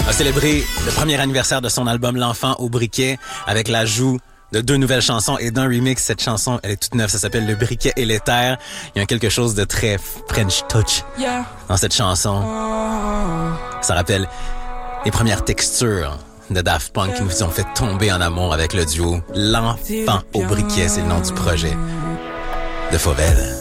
a célébré le premier anniversaire de son album L'Enfant au briquet avec l'ajout de 2 nouvelles chansons et d'un remix. Cette chanson, elle est toute neuve, ça s'appelle Le briquet et l'éther. Il y a quelque chose de très French touch dans cette chanson. Ça rappelle les premières textures de Daft Punk qui nous ont fait tomber en amour avec le duo L'Enfant au briquet, c'est le nom du projet de Fauvel.